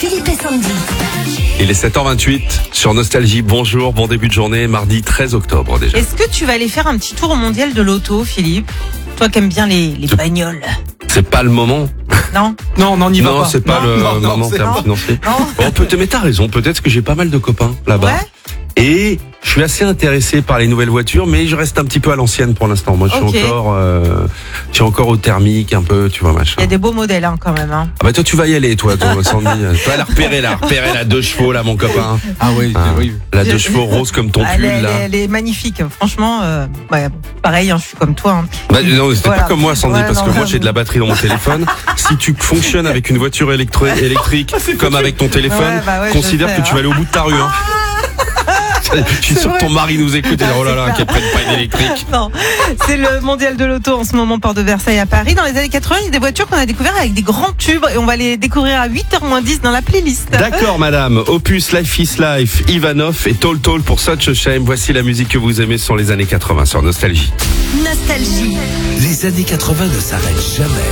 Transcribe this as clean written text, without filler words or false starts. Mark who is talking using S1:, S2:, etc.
S1: Philippe et Sandy.
S2: Il est 7h28 sur Nostalgie. Bonjour, bon début de journée, mardi 13 octobre déjà.
S3: Est-ce que tu vas aller faire un petit tour au mondial de l'auto, Philippe? Toi qui aimes bien les bagnoles.
S2: C'est pas le moment.
S3: Non?
S4: Non, on n'y va pas.
S2: Non, c'est pas le moment en termes financiers. Bon, mais t'as raison, peut-être que j'ai pas mal de copains là-bas.
S3: Ouais.
S2: Et je suis assez intéressé par les nouvelles voitures, mais je reste un petit peu à l'ancienne pour l'instant. Moi, je suis encore au thermique un peu, tu vois, machin.
S3: Il y a des beaux modèles quand même.
S2: Ah bah toi, tu vas y aller, toi Sandy. Tu vas la repérer la 2 chevaux là, mon copain.
S4: Ah oui, oui.
S2: La 2 chevaux rose comme ton pull là.
S3: Elle est magnifique, franchement. Pareil, je suis comme toi.
S2: Bah, non, c'était
S3: Voilà.
S2: pas comme moi, Sandy, parce que moi j'ai de la batterie dans mon téléphone. Si tu fonctionnes avec une voiture électrique comme avec ton téléphone, considère que tu vas aller au bout de ta rue. Hein. Je suis sûr que ton mari nous écoute et dit, oh là là, qu'elle prenne pas une électrique.
S3: Non, c'est le mondial de l'auto en ce moment, Porte de Versailles à Paris. Dans les années 80, il y a des voitures qu'on a découvertes avec des grands tubes et on va les découvrir à 8h-10 dans la playlist.
S2: D'accord, madame. Opus, Life is Life, Ivanov et Tall Tall pour Such a Shame. Voici la musique que vous aimez sur les années 80 sur Nostalgie.
S1: Nostalgie.
S5: Les années 80 ne s'arrêtent jamais.